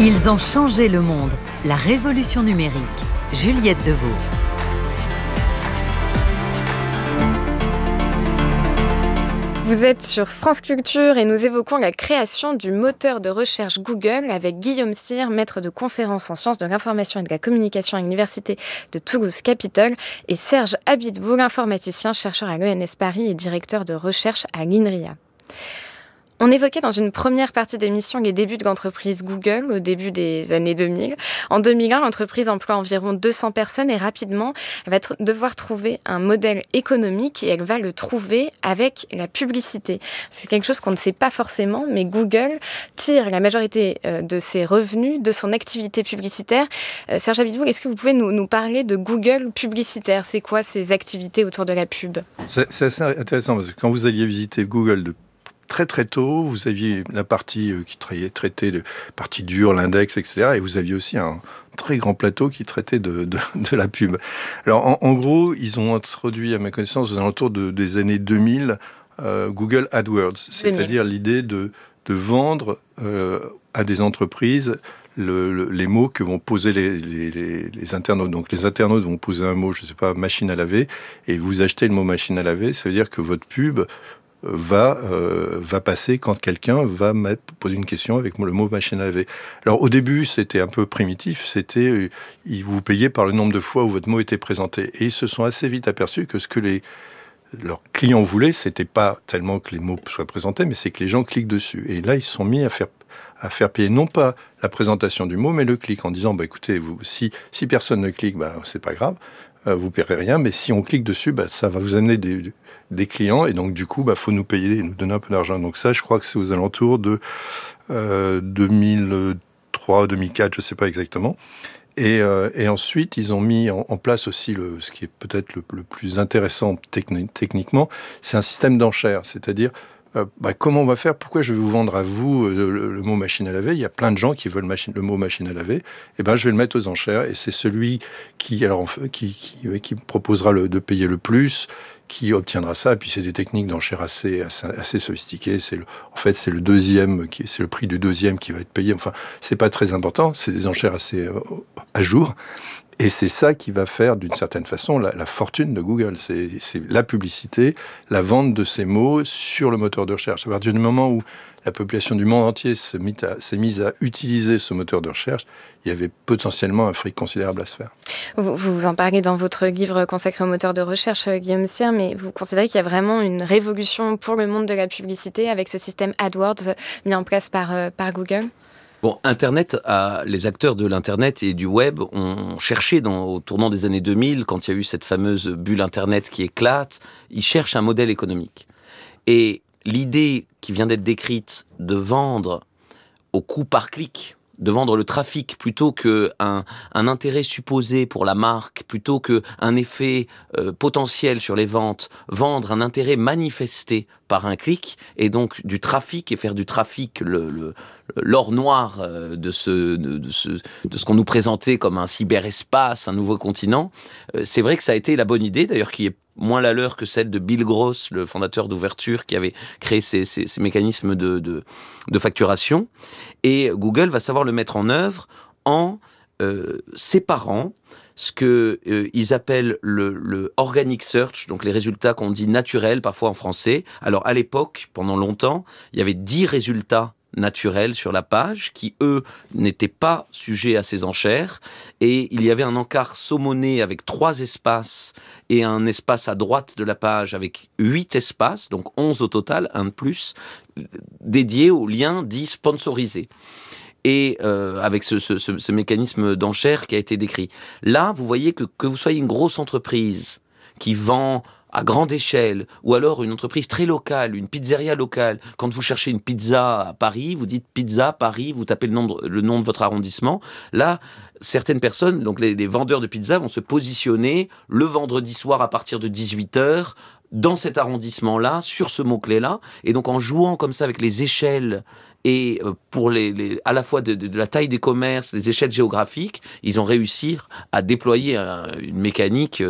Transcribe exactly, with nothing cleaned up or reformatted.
Ils ont changé le monde. La révolution numérique. Juliette Deveau. Vous êtes sur France Culture et nous évoquons la création du moteur de recherche Google avec Guillaume Cyr, maître de conférences en sciences de l'information et de la communication à l'Université de Toulouse-Capitole, et Serge Abiteboul, informaticien, chercheur à l'E N S Paris et directeur de recherche à l'INRIA. On évoquait dans une première partie d'émission les débuts de l'entreprise Google au début des années deux mille. En deux mille un, l'entreprise emploie environ deux cents personnes et rapidement, elle va tr- devoir trouver un modèle économique et elle va le trouver avec la publicité. C'est quelque chose qu'on ne sait pas forcément, mais Google tire la majorité euh, de ses revenus de son activité publicitaire. Euh, Serge Abiteboul, est-ce que vous pouvez nous, nous parler de Google publicitaire ? C'est quoi ces activités autour de la pub ? c'est, c'est assez intéressant parce que quand vous alliez visiter Google de très très tôt, vous aviez la partie qui traitait de partie dure, l'index, et cetera. Et vous aviez aussi un très grand plateau qui traitait de, de, de la pub. Alors en, en gros, ils ont introduit, à ma connaissance, aux alentours de, des années deux mille, euh, Google AdWords, c'est-à-dire l'idée de, de vendre euh, à des entreprises Le, le, les mots que vont poser les, les, les, les internautes. Donc les internautes vont poser un mot, je ne sais pas, machine à laver, et vous achetez le mot machine à laver, ça veut dire que votre pub va, euh, va passer quand quelqu'un va mettre, poser une question avec le mot machine à laver. Alors au début, c'était un peu primitif, c'était, euh, vous payez par le nombre de fois où votre mot était présenté. Et ils se sont assez vite aperçus que ce que les, leurs clients voulaient, c'était pas tellement que les mots soient présentés, mais c'est que les gens cliquent dessus. Et là, ils se sont mis à faire à faire payer non pas la présentation du mot, mais le clic, en disant, bah, écoutez, vous, si, si personne ne clique, bah, c'est pas grave, euh, vous ne paierez rien, mais si on clique dessus, bah, ça va vous amener des, des clients, et donc du coup, il bah, faut nous payer, nous donner un peu d'argent. Donc ça, je crois que c'est aux alentours de euh, deux mille trois, deux mille quatre, je ne sais pas exactement. Et, euh, et ensuite, ils ont mis en, en place aussi le, ce qui est peut-être le, le plus intéressant techni- techniquement, c'est un système d'enchères, c'est-à-dire Euh, bah, comment on va faire ? Pourquoi je vais vous vendre à vous euh, le, le mot machine à laver ? Il y a plein de gens qui veulent machine, le mot machine à laver. Et ben, je vais le mettre aux enchères. Et c'est celui qui, alors, qui, qui, qui proposera le, de payer le plus qui obtiendra ça. Et puis, c'est des techniques d'enchères assez, assez, assez sophistiquées. C'est le, en fait, c'est le deuxième, qui, c'est le prix du deuxième qui va être payé. Enfin, c'est pas très important. C'est des enchères assez euh, à jour. Et c'est ça qui va faire, d'une certaine façon, la, la fortune de Google. C'est, c'est la publicité, la vente de ces mots sur le moteur de recherche. À partir du moment où la population du monde entier s'est mise à, s'est mise à utiliser ce moteur de recherche, il y avait potentiellement un fric considérable à se faire. Vous, vous en parlez dans votre livre consacré au moteur de recherche, Guillaume Cyr, mais vous considérez qu'il y a vraiment une révolution pour le monde de la publicité avec ce système AdWords mis en place par, par Google ? Bon, Internet, a, les acteurs de l'Internet et du web ont cherché dans, au tournant des années deux mille, quand il y a eu cette fameuse bulle Internet qui éclate, ils cherchent un modèle économique. Et l'idée qui vient d'être décrite de vendre au coût par clic, de vendre le trafic plutôt qu'un un intérêt supposé pour la marque, plutôt qu'un effet euh, potentiel sur les ventes, vendre un intérêt manifesté par un clic, et donc du trafic, et faire du trafic le, le, l'or noir de ce, de, de, ce, de ce qu'on nous présentait comme un cyberespace, un nouveau continent, euh, c'est vrai que ça a été la bonne idée, d'ailleurs qui est moins la leur que celle de Bill Gross, le fondateur d'Ouverture, qui avait créé ces, ces, ces mécanismes de, de, de facturation. Et Google va savoir le mettre en œuvre en euh, séparant ce qu'ils euh, appellent le, le organic search, donc les résultats qu'on dit naturels, parfois en français. Alors à l'époque, pendant longtemps, il y avait dix résultats naturels sur la page, qui, eux, n'étaient pas sujets à ces enchères. Et il y avait un encart saumonné avec trois espaces et un espace à droite de la page avec huit espaces, donc onze au total, un de plus, dédié au lien dit sponsorisé. Et euh, avec ce, ce, ce, ce mécanisme d'enchère qui a été décrit. Là, vous voyez que, que vous soyez une grosse entreprise qui vend à grande échelle, ou alors une entreprise très locale, une pizzeria locale. Quand vous cherchez une pizza à Paris, vous dites pizza Paris, vous tapez le nom de, le nom de votre arrondissement. Là, certaines personnes, donc les, les vendeurs de pizza, vont se positionner le vendredi soir à partir de dix-huit heures dans cet arrondissement-là, sur ce mot-clé-là. Et donc en jouant comme ça avec les échelles et pour les, les, à la fois de, de, de la taille des commerces, des échelles géographiques, ils ont réussi à déployer un, une mécanique